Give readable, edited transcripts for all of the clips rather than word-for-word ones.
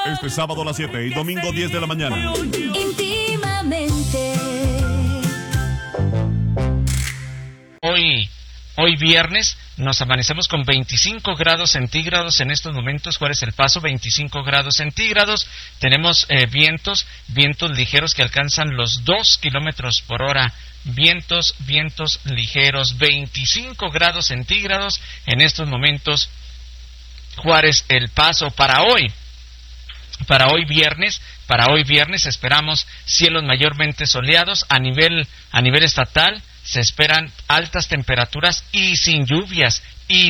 Este sábado a las 7 y domingo 10 de la mañana. Íntimamente. Hoy viernes nos amanecemos con 25 grados centígrados en estos momentos. Juárez El Paso, 25 grados centígrados. Tenemos vientos ligeros que alcanzan los 2 kilómetros por hora. Vientos ligeros, 25 grados centígrados en estos momentos. Juárez El Paso para hoy viernes esperamos cielos mayormente soleados. A nivel estatal se esperan altas temperaturas y sin lluvias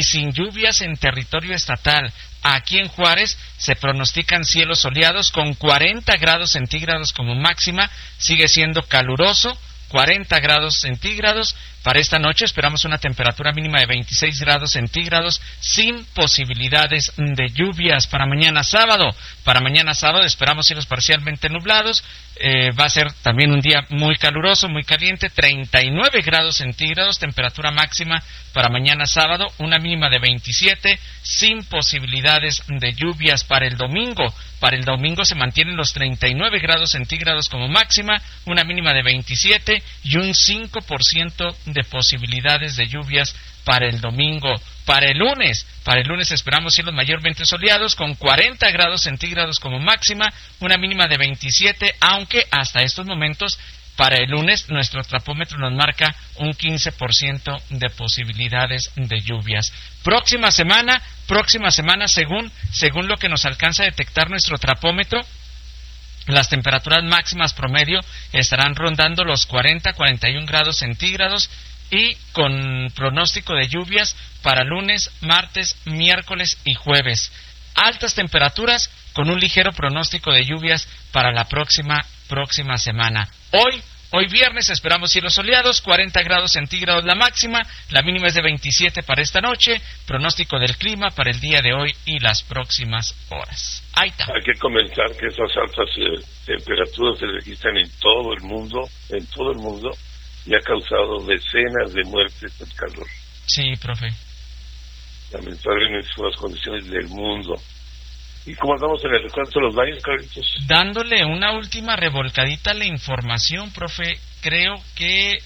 en territorio estatal. Aquí en Juárez se pronostican cielos soleados con 40 grados centígrados como máxima. Sigue siendo caluroso, 40 grados centígrados. Para esta noche esperamos una temperatura mínima de 26 grados centígrados sin posibilidades de lluvias. Para mañana sábado esperamos cielos parcialmente nublados. Va a ser también un día muy caluroso, muy caliente, 39 grados centígrados, temperatura máxima para mañana sábado, una mínima de 27, sin posibilidades de lluvias. Para el domingo se mantienen los 39 grados centígrados como máxima, una mínima de 27 y un 5% de posibilidades de lluvias para el domingo. Para el lunes esperamos cielos mayormente soleados con 40 grados centígrados como máxima, una mínima de 27, aunque hasta estos momentos para el lunes nuestro trapómetro nos marca un 15% de posibilidades de lluvias. Próxima semana según lo que nos alcanza a detectar nuestro trapómetro, las temperaturas máximas promedio estarán rondando los 40-41 grados centígrados y con pronóstico de lluvias para lunes, martes, miércoles y jueves. Altas temperaturas con un ligero pronóstico de lluvias para la próxima semana. Hoy viernes esperamos cielos soleados, 40 grados centígrados la máxima, la mínima es de 27 para esta noche. Pronóstico del clima para el día de hoy y las próximas horas. Ahí está. Hay que comentar que esas altas temperaturas se registran en todo el mundo, y ha causado decenas de muertes el calor. Sí, profe. Lamentablemente son las condiciones del mundo. ¿Y cómo andamos en el recuento de los daños, Carlitos? Dándole una última revolcadita a la información, profe. Creo que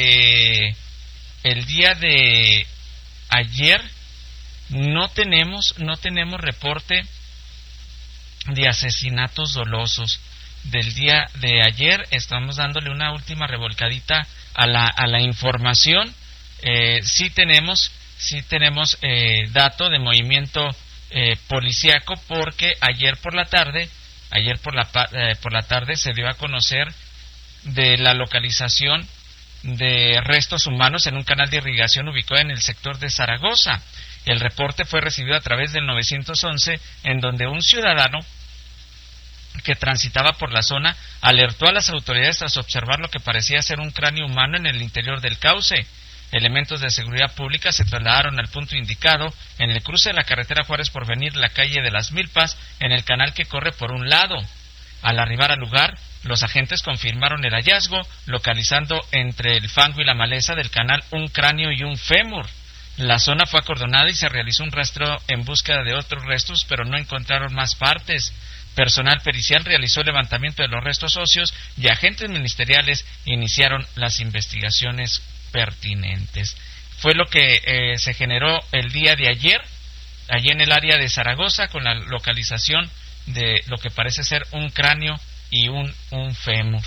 el día de ayer no tenemos reporte de asesinatos dolosos. Del día de ayer estamos dándole una última revolcadita a la información. Sí tenemos dato de movimiento policíaco, porque ayer por la tarde se dio a conocer de la localización de restos humanos en un canal de irrigación ubicado en el sector de Zaragoza. El reporte fue recibido a través del 911, en donde un ciudadano que transitaba por la zona alertó a las autoridades tras observar lo que parecía ser un cráneo humano en el interior del cauce. Elementos de seguridad pública se trasladaron al punto indicado en el cruce de la carretera Juárez Porvenir, la calle de las Milpas, en el canal que corre por un lado. Al arribar al lugar, los agentes confirmaron el hallazgo, localizando entre el fango y la maleza del canal un cráneo y un fémur. La zona fue acordonada y se realizó un rastreo en búsqueda de otros restos, pero no encontraron más partes. Personal pericial realizó el levantamiento de los restos óseos y agentes ministeriales iniciaron las investigaciones pertinentes. Fue lo que se generó el día de ayer, allí en el área de Zaragoza, con la localización de lo que parece ser un cráneo y un fémur.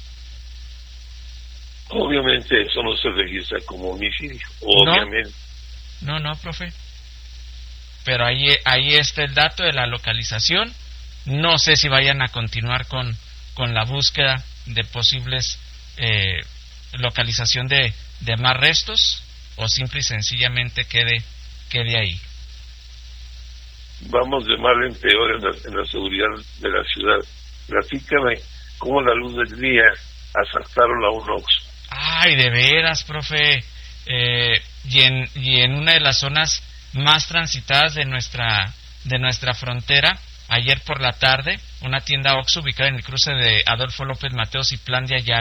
Obviamente eso no se registra como homicidio, obviamente. No, profe. Pero ahí está el dato de la localización. No sé si vayan a continuar con la búsqueda de posibles localización de más restos, o simple y sencillamente quede ahí. Vamos de mal en peor en la seguridad de la ciudad. Platícame cómo a la luz del día asaltaron a un Oxxo. Ay, de veras, profe. Y en una de las zonas más transitadas de nuestra frontera, ayer por la tarde, una tienda Oxxo ubicada en el cruce de Adolfo López Mateos y Plan de Ayala